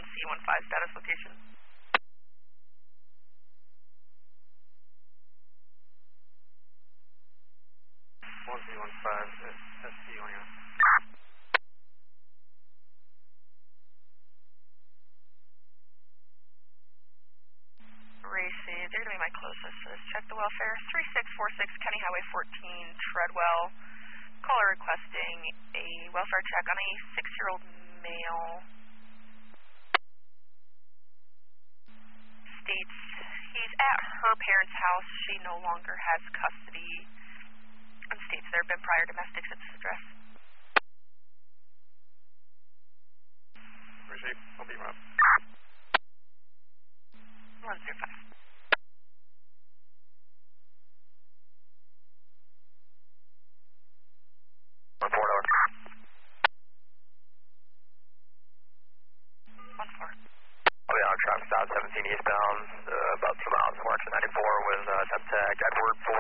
1C15 status location. 1C15 SC on you. Received. You're going to be my closest. So just check the welfare. 3646 County Highway 14, Treadwell. Caller requesting a welfare check on a 6-year-old male. States he's at her parents' house. She no longer has custody. And states there have been prior domestics at this address. Received. I'll be right. 105. $1-4. 1-4. I'll be on traffic stop 17 eastbound, about 2 miles from exit 94 with temp tag Edward